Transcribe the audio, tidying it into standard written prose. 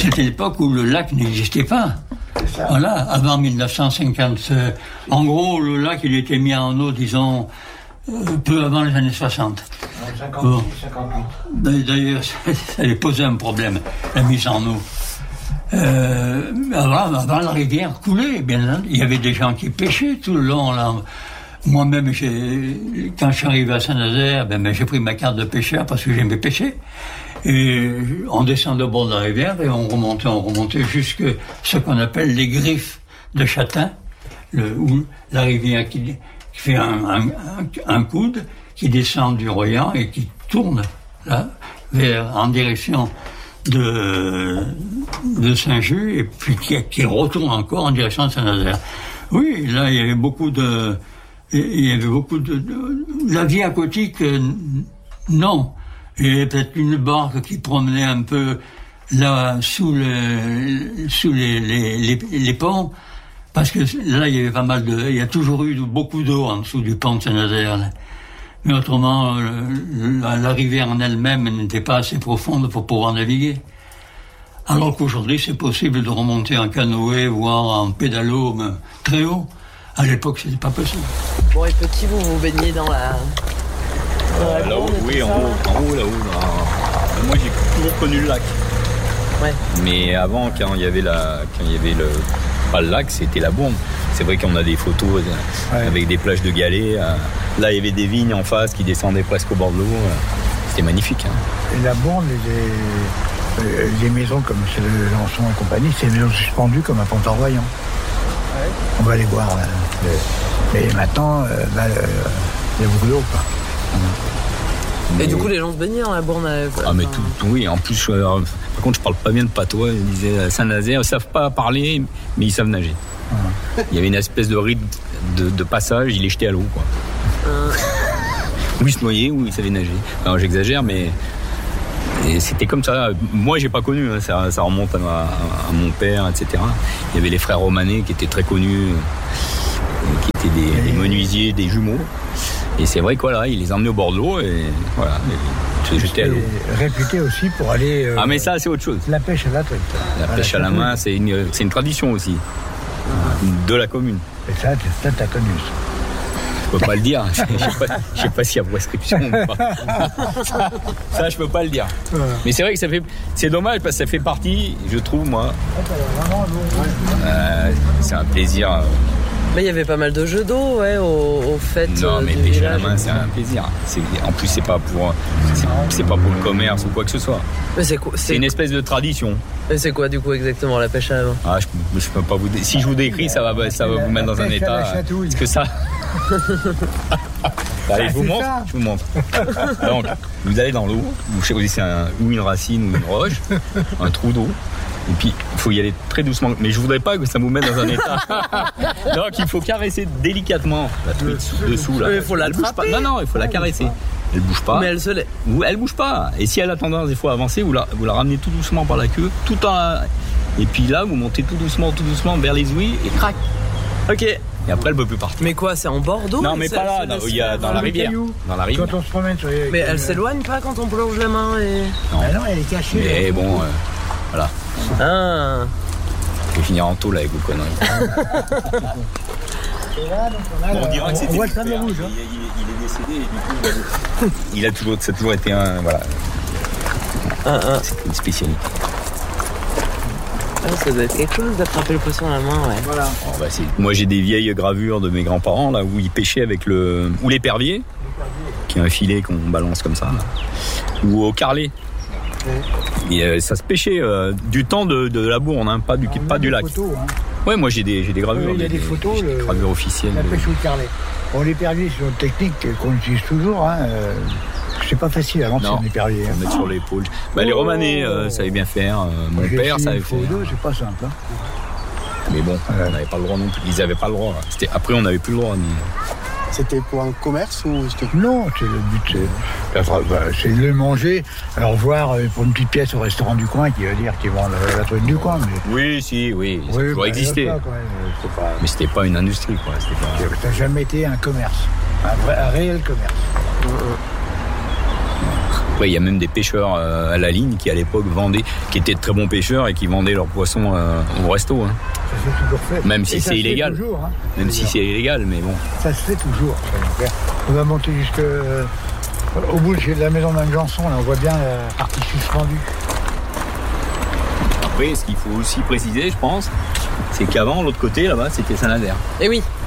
c'était l'époque où le lac n'existait pas. Voilà, avant 1950. En gros, le lac, il était mis en eau, disons, peu avant les années 60. 56, bon. 58. D'ailleurs, ça allait poser un problème, la mise en eau. Avant, la rivière coulait, bien entendu. Il y avait des gens qui pêchaient tout le long, là. Moi-même, quand je suis arrivé à Saint-Nazaire, j'ai pris ma carte de pêcheur parce que j'aimais pêcher. Et on descendait au bord de la rivière et on remontait jusque ce qu'on appelle les griffes de Châtain, où la rivière qui fait un coude, qui descend du Royan et qui tourne là, en direction de Saint-Just et puis qui retourne encore en direction de Saint-Nazaire. Oui, là il y avait beaucoup de la vie aquatique, non. Il y avait peut-être une barque qui promenait un peu là sous les ponts, parce que là il y avait il y a toujours eu beaucoup d'eau en dessous du pont de Saint-Nazaire. Là. Mais autrement, la rivière en elle-même n'était pas assez profonde pour pouvoir naviguer. Alors qu'aujourd'hui, c'est possible de remonter en canoë, voire en pédalo très haut. À l'époque, c'était pas possible. Bon, et petit, vous baignez dans la... Là-haut, oui, en haut, là-haut. Moi, j'ai toujours connu le lac. Ouais. Mais avant, quand il y avait pas le lac, c'était la Bourne. C'est vrai qu'on a des photos avec des plages de galets. Là, il y avait des vignes en face qui descendaient presque au bord de l'eau. C'était magnifique. Hein. Et la Bourne, les maisons comme celle de Lançon et compagnie, c'est des maisons suspendues comme à Pont-en-Royan. Ouais. On va les voir. Là. Mais maintenant, il y a beaucoup d'eau. Et du coup, les gens se baignaient dans la Bourne. Mais tout, oui. En plus, par contre, je parle pas bien de patois. Ils disaient Saint-Nazaire, ils savent pas parler, mais ils savent nager. Il y avait une espèce de rite de passage, il est jeté à l'eau, quoi. Ou il se noyait, ou il savait nager. Alors, j'exagère, mais c'était comme ça. Moi, j'ai pas connu, hein. Ça remonte à mon père, etc. Il y avait les frères Romanet qui étaient très connus, qui étaient des menuisiers, des jumeaux. Et c'est vrai quoi là, il les emmenait au bord de l'eau et voilà, se jetait à l'eau. Réputé aussi pour aller. Mais ça c'est autre chose. La pêche à la truite. La pêche à la main, c'est une tradition aussi de la commune. Et ça t'as connu. Je peux pas le dire. Je sais pas s'il y a prescription ou pas. Ça je peux pas le dire. Mais c'est vrai que c'est dommage parce que ça fait partie, je trouve moi. C'est un plaisir. Mais il y avait pas mal de jeux d'eau, ouais, aux fêtes. Non, mais pêcher à la main, c'est un plaisir. En plus, c'est pas pour le commerce ou quoi que ce soit. Mais c'est quoi, c'est une espèce de tradition. Mais c'est quoi, du coup, exactement, la pêche à la main? Je peux pas vous. Si je vous décris, ça va vous mettre dans un état. Parce que ça. Allez, je vous montre. Donc, vous allez dans l'eau, vous choisissez ou une racine ou une roche, un trou d'eau. Et puis, il faut y aller très doucement. Mais je voudrais pas que ça vous mette dans un état. Donc, il faut caresser délicatement la truite dessous. Là. Mais il faut l'attraper. Non, il faut la caresser. Elle bouge pas. Mais elle bouge pas. Et si elle a tendance des fois à avancer, vous la ramenez tout doucement par la queue. Et puis là, vous montez tout doucement vers les ouïes et crac. Ok. Et après, elle peut plus partir. Mais quoi, c'est en bord d'eau? Non, mais pas là. Il y a dans la rivière. Dans la rivière. Quand on se promène sur les... Mais elle s'éloigne pas quand on plonge la main et... Non, elle est cachée. Mais bon, voilà. Ah. Je vais finir en tôle avec vos conneries. Et là, donc on dirait que c'était voit le tableau rouge. Il est décédé et du coup, ça a toujours été un... Voilà. C'est une spécialité. Ça doit être quelque chose d'attraper le poisson à la main, ouais. Voilà. Moi, j'ai des vieilles gravures de mes grands-parents, là, où ils pêchaient avec ou l'épervier, qui est un filet qu'on balance comme ça, là, ou au carlet. Et ça se pêchait du temps de la Bourne, hein, pas du lac. Photos, hein. Ouais, moi j'ai des gravures. Il y a des photos. Des gravures officielles. La pêche au carlet. Bon, l'épervier, c'est une technique qu'on utilise toujours. Hein, c'est pas facile à lancer un épervier. On met sur l'épaule. Les Romanais savaient bien faire. Mon père savait faire. C'est pas simple. Hein. Mais bon, on n'avait pas le droit non plus. Ils n'avaient pas le droit. Après, on n'avait plus le droit. C'était pour un commerce ou c'était... Non, c'est le but, c'est de le manger. Alors voir pour une petite pièce au restaurant du coin qui veut dire qu'ils vendent la truite du coin. Mais... Oui, ça a toujours existé. Mais c'était pas une industrie, quoi. Ça n'a jamais été un commerce, un réel commerce. Après, il y a même des pêcheurs à la ligne qui, à l'époque, vendaient, qui étaient de très bons pêcheurs et qui vendaient leurs poissons au resto. Hein. Ça s'est toujours fait. Même si c'est illégal. Toujours, hein. Même si c'est illégal, mais bon. Ça se fait toujours. On va monter au bout de la maison d'Anne Janson, là, on voit bien la partie suspendue. Après, ce qu'il faut aussi préciser, je pense, c'est qu'avant, l'autre côté, là-bas, c'était Saint-Nazaire. Et oui.